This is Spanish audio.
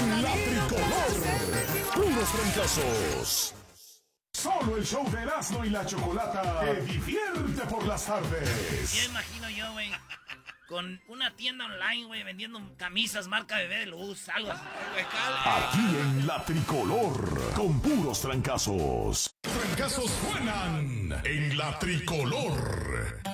en la tricolor. Puros fracasos. Solo el show de Erasmo y la Chocolata te divierte por las tardes. Ya imagino yo, güey, con una tienda online, güey, vendiendo camisas marca Bebé de Luz, algo así. Aquí en la tricolor, con puros trancazos. Trancazos suenan en la tricolor.